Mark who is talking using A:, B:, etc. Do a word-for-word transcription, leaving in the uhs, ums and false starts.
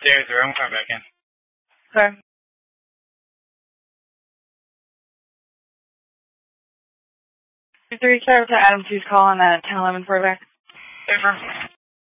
A: Zero zero, I'm coming back in.
B: Okay. Three, start with Adam two's call on that ten eleven quarterback.
A: Over.